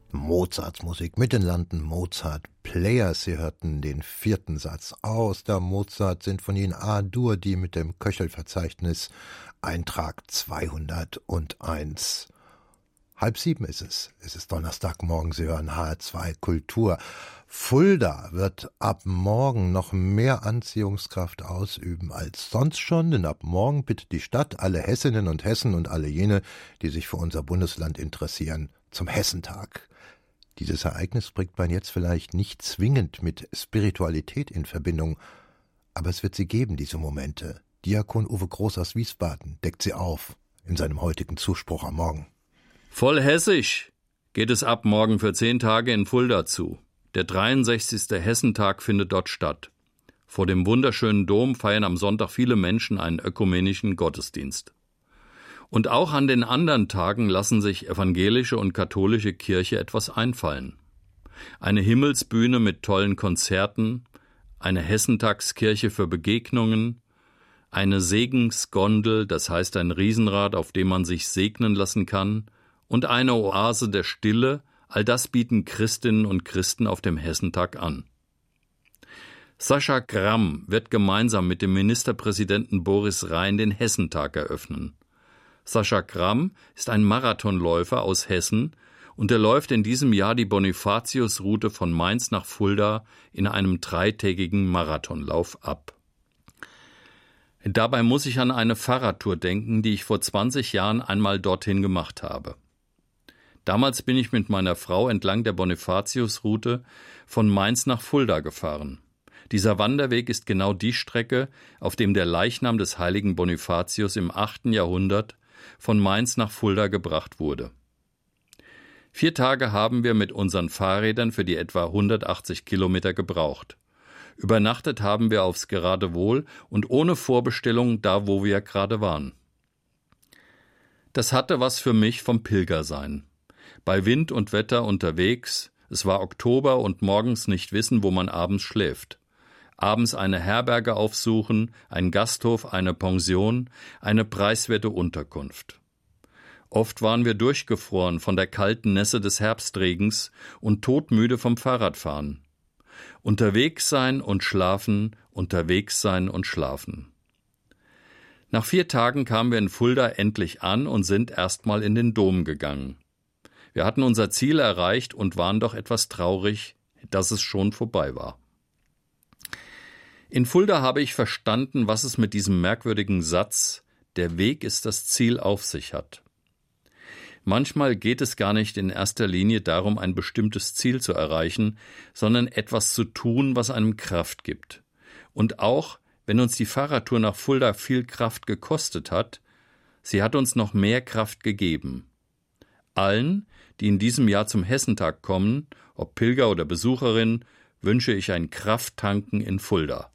Mozarts Musik mit den London Mozart Players. Sie hörten den 4. Satz aus der Mozart-Sinfonie A-Dur, die mit dem Köchelverzeichnis Eintrag 201. 6:30 ist es. Es ist Donnerstagmorgen. Sie hören HR2 Kultur. Fulda wird ab morgen noch mehr Anziehungskraft ausüben als sonst schon, denn ab morgen bittet die Stadt alle Hessinnen und Hessen und alle jene, die sich für unser Bundesland interessieren, zum Hessentag. Dieses Ereignis bringt man jetzt vielleicht nicht zwingend mit Spiritualität in Verbindung, aber es wird sie geben, diese Momente. Diakon Uwe Groß aus Wiesbaden deckt sie auf in seinem heutigen Zuspruch am Morgen. Voll hessisch geht es ab morgen für 10 Tage in Fulda zu. Der 63. Hessentag findet dort statt. Vor dem wunderschönen Dom feiern am Sonntag viele Menschen einen ökumenischen Gottesdienst. Und auch an den anderen Tagen lassen sich evangelische und katholische Kirche etwas einfallen. Eine Himmelsbühne mit tollen Konzerten, eine Hessentagskirche für Begegnungen, eine Segensgondel, das heißt ein Riesenrad, auf dem man sich segnen lassen kann, und eine Oase der Stille, all das bieten Christinnen und Christen auf dem Hessentag an. Sascha Gramm wird gemeinsam mit dem Ministerpräsidenten Boris Rhein den Hessentag eröffnen. Sascha Gramm ist ein Marathonläufer aus Hessen und er läuft in diesem Jahr die Bonifatius-Route von Mainz nach Fulda in einem 3-tägigen Marathonlauf ab. Dabei muss ich an eine Fahrradtour denken, die ich vor 20 Jahren einmal dorthin gemacht habe. Damals bin ich mit meiner Frau entlang der Bonifatius-Route von Mainz nach Fulda gefahren. Dieser Wanderweg ist genau die Strecke, auf dem der Leichnam des heiligen Bonifatius im 8. Jahrhundert von Mainz nach Fulda gebracht wurde. 4 Tage haben wir mit unseren Fahrrädern für die etwa 180 Kilometer gebraucht. Übernachtet haben wir aufs Geratewohl und ohne Vorbestellung da, wo wir gerade waren. Das hatte was für mich vom Pilgersein. Bei Wind und Wetter unterwegs, es war Oktober und morgens nicht wissen, wo man abends schläft. Abends eine Herberge aufsuchen, einen Gasthof, eine Pension, eine preiswerte Unterkunft. Oft waren wir durchgefroren von der kalten Nässe des Herbstregens und todmüde vom Fahrradfahren. Unterwegs sein und schlafen, unterwegs sein und schlafen. Nach 4 Tagen kamen wir in Fulda endlich an und sind erstmal in den Dom gegangen. Wir hatten unser Ziel erreicht und waren doch etwas traurig, dass es schon vorbei war. In Fulda habe ich verstanden, was es mit diesem merkwürdigen Satz »Der Weg ist das Ziel« auf sich hat. Manchmal geht es gar nicht in erster Linie darum, ein bestimmtes Ziel zu erreichen, sondern etwas zu tun, was einem Kraft gibt. Und auch, wenn uns die Fahrradtour nach Fulda viel Kraft gekostet hat, sie hat uns noch mehr Kraft gegeben. Allen, die in diesem Jahr zum Hessentag kommen, ob Pilger oder Besucherin, wünsche ich ein Krafttanken in Fulda.